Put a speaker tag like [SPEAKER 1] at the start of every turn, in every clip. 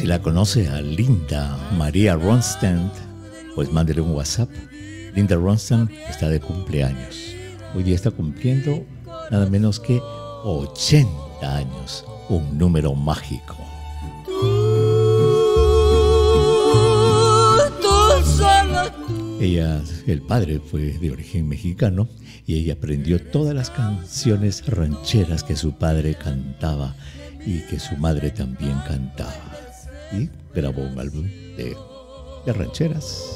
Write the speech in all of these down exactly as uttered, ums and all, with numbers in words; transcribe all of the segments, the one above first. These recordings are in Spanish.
[SPEAKER 1] Si la conoce a Linda María Ronstadt, pues mándele un WhatsApp. Linda Ronstadt está de cumpleaños. Hoy día está cumpliendo nada menos que ochenta años, un número mágico. Ella, el padre fue de origen mexicano y ella aprendió todas las canciones rancheras que su padre cantaba y que su madre también cantaba. Y grabó un álbum de, de rancheras.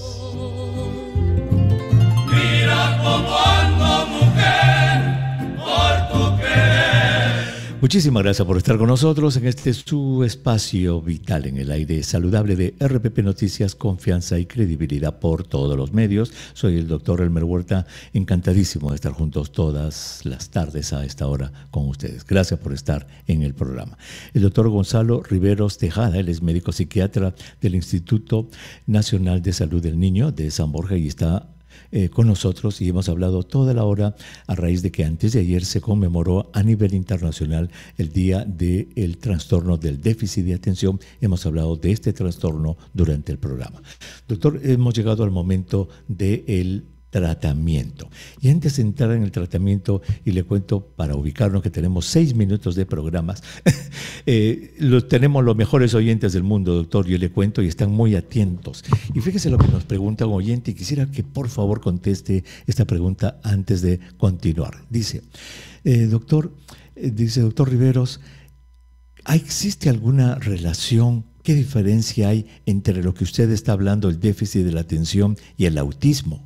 [SPEAKER 2] Mira cómo ando, mujer, por tu querer.
[SPEAKER 1] Muchísimas gracias por estar con nosotros en este su espacio vital en el aire saludable de R P P Noticias, confianza y credibilidad por todos los medios. Soy el doctor Elmer Huerta, encantadísimo de estar juntos todas las tardes a esta hora con ustedes. Gracias por estar en el programa. El doctor Gonzalo Riveros Tejada, él es médico psiquiatra del Instituto Nacional de Salud del Niño de San Borja y está Eh, con nosotros y hemos hablado toda la hora a raíz de que antes de ayer se conmemoró a nivel internacional el Día del Trastorno del Déficit de Atención. Hemos hablado de este trastorno durante el programa. Doctor, hemos llegado al momento del tratamiento. Y antes de entrar en el tratamiento, y le cuento para ubicarnos que tenemos seis minutos de programas, eh, lo, tenemos los mejores oyentes del mundo, doctor, yo le cuento, y están muy atentos. Y fíjese lo que nos pregunta un oyente, y quisiera que por favor conteste esta pregunta antes de continuar. Dice, eh, doctor, eh, dice doctor Riveros, ¿existe alguna relación? ¿Qué diferencia hay entre lo que usted está hablando, el déficit de la atención, y el autismo?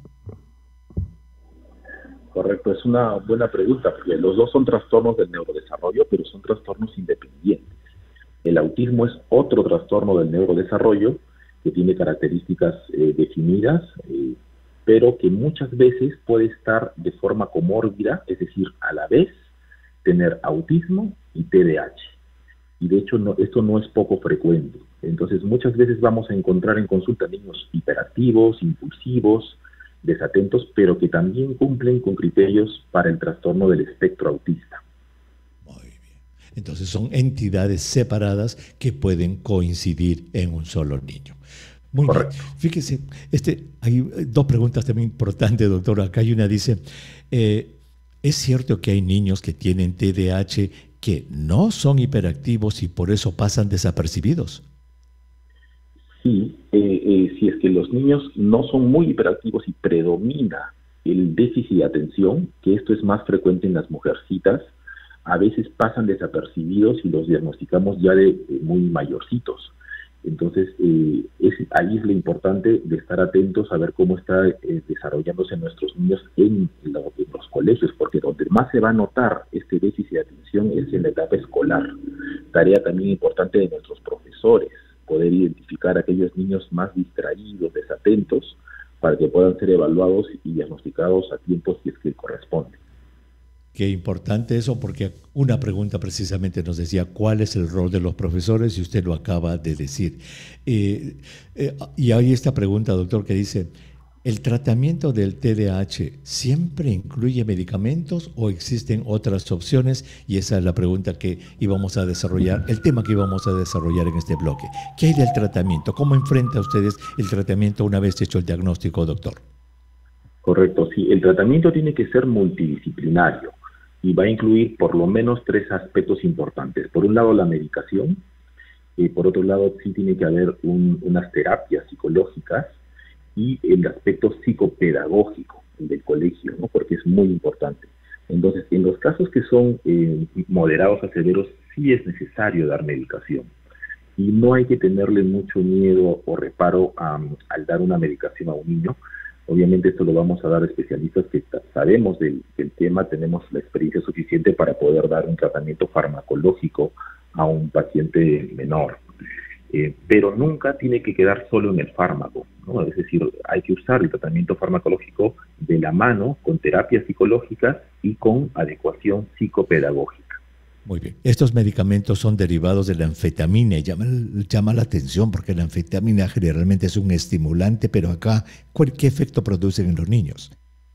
[SPEAKER 3] Correcto, es una buena pregunta, porque los dos son trastornos del neurodesarrollo, pero son trastornos independientes. El autismo es otro trastorno del neurodesarrollo que tiene características eh, definidas, eh, pero que muchas veces puede estar de forma comórbida, es decir, a la vez tener autismo y T D A H. Y de hecho no, esto no es poco frecuente. Entonces muchas veces vamos a encontrar en consulta niños hiperactivos, impulsivos, desatentos, pero que también cumplen con criterios para el trastorno del espectro autista.
[SPEAKER 1] Muy bien. Entonces son entidades separadas que pueden coincidir en un solo niño. Muy
[SPEAKER 3] Correcto.
[SPEAKER 1] bien. Fíjese, este, hay dos preguntas también importantes, doctor. Acá hay una, dice, eh, ¿es cierto que hay niños que tienen T D A H que no son hiperactivos y por eso pasan desapercibidos?
[SPEAKER 3] Sí, eh, eh, si es que los niños no son muy hiperactivos y predomina el déficit de atención, que esto es más frecuente en las mujercitas, a veces pasan desapercibidos y los diagnosticamos ya de, de muy mayorcitos. Entonces, eh, es, ahí es lo importante de estar atentos a ver cómo está eh, desarrollándose nuestros niños en, la, en los colegios, porque donde más se va a notar este déficit de atención es en la etapa escolar. Tarea también importante de nuestros profesores, poder identificar a aquellos niños más distraídos, desatentos, para que puedan ser evaluados y diagnosticados a tiempo si es que corresponde.
[SPEAKER 1] Qué importante eso, porque una pregunta precisamente nos decía cuál es el rol de los profesores, y usted lo acaba de decir. Eh, eh, y hay esta pregunta, doctor, que dice, ¿el tratamiento del T D A H siempre incluye medicamentos o existen otras opciones? Y esa es la pregunta que íbamos a desarrollar, el tema que íbamos a desarrollar en este bloque. ¿Qué hay del tratamiento? ¿Cómo enfrenta ustedes el tratamiento una vez hecho el diagnóstico, doctor?
[SPEAKER 3] Correcto, sí. El tratamiento tiene que ser multidisciplinario y va a incluir por lo menos tres aspectos importantes. Por un lado, la medicación. Y por otro lado, sí tiene que haber un, unas terapias psicológicas y el aspecto psicopedagógico del colegio, ¿no? Porque es muy importante. Entonces, en los casos que son eh, moderados a severos, sí es necesario dar medicación. Y no hay que tenerle mucho miedo o reparo um, al dar una medicación a un niño. Obviamente esto lo vamos a dar a especialistas que sabemos del, del tema, tenemos la experiencia suficiente para poder dar un tratamiento farmacológico a un paciente menor. Eh, pero nunca tiene que quedar solo en el fármaco, ¿no? Es decir, hay que usar el tratamiento farmacológico de la mano con terapias psicológicas y con adecuación psicopedagógica.
[SPEAKER 1] Muy bien. Estos medicamentos son derivados de la anfetamina y llama, llama la atención porque la anfetamina generalmente es un estimulante, pero acá, ¿qué efecto producen en los niños?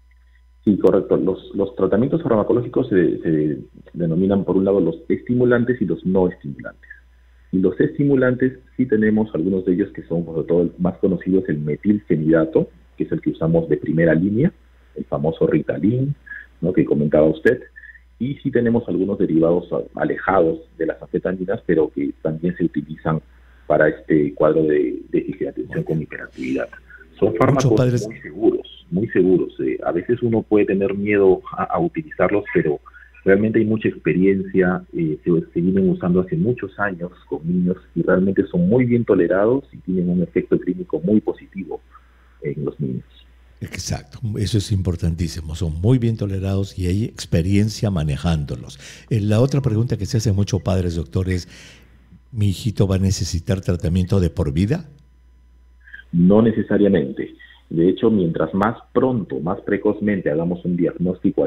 [SPEAKER 3] Sí, correcto. Los, los tratamientos farmacológicos se, se denominan por un lado los estimulantes y los no estimulantes. Y los estimulantes sí tenemos algunos de ellos que son, sobre todo, el más conocido es el metilfenidato, que es el que usamos de primera línea, el famoso Ritalin, ¿no?, que comentaba usted. Y sí tenemos algunos derivados alejados de las anfetaminas, pero que también se utilizan para este cuadro de déficit de atención con hiperactividad. Son fármacos padres... muy seguros, muy seguros. Eh, a veces uno puede tener miedo a, a utilizarlos, pero realmente hay mucha experiencia, eh, se, se vienen usando hace muchos años con niños y realmente son muy bien tolerados y tienen un efecto clínico muy positivo en los niños.
[SPEAKER 1] Exacto, eso es importantísimo, son muy bien tolerados y hay experiencia manejándolos. Eh, la otra pregunta que se hace muchos padres, doctor, es, ¿mi hijito va a necesitar tratamiento de por vida?
[SPEAKER 3] No necesariamente. De hecho, mientras más pronto, más precozmente hagamos un diagnóstico